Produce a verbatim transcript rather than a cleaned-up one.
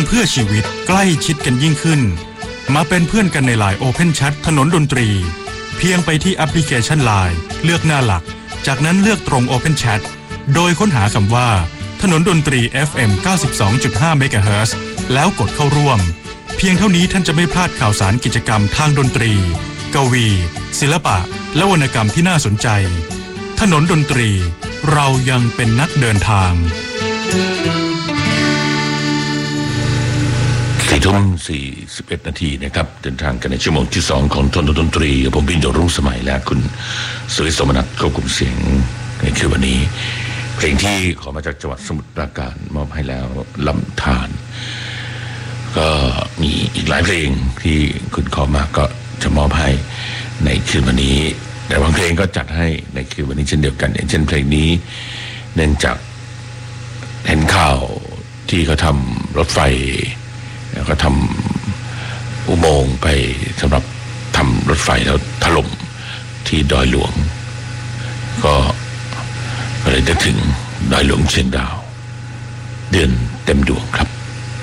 เพื่อชีวิตใกล้ชิดกันยิ่งขึ้นมาเป็นเพื่อนกันใน ไลน์ Open Chat ถนนดนตรีเพียงไปที่แอปพลิเคชัน ไลน์ เลือกหน้าหลักจากนั้นเลือกตรง Open Chat โดยค้นหาคำว่าถนนดนตรี เอฟ เอ็ม เก้าสิบสองจุดห้า เมกะเฮิรตซ์แล้วกดเข้าร่วมเพียงเท่านี้ท่านจะไม่พลาดข่าวสารกิจกรรมทางดนตรีกวีศิลปะและวรรณกรรมที่น่าสนใจถนนดนตรีเรายังเป็นนักเดินทางสี่ทุ่มสี่สิบเอ็ดนาทีนะครับเดินทางกันในชั่วโมงที่สองของถนนดนตรีผมบินโดรุ่งสมัยและคุณสุริศมนัสควบคุมเสียงในคืนวันนี้เพลงที่ขอมาจากจังหวัดสมุทรปราการมอบให้แล้วลำธารก็มีอีกหลายเพลงที่คุณขอมาก็จะมอบให้ในคืนวันนี้แต่บางเพลงก็จัดให้ในคืนวันนี้เช่นเดียวกันอย่างเช่นเพลงนี้เนื่องจากเห็นข่าวที่เขาทำรถไฟแล้วก็ทำอุโมงค์ไปสำหรับทำรถไฟแล้วถล่มที่ดอยหลวงก็เลยจะถึงดอยหลวงเชียงดาวเดือนเต็มดวงครับ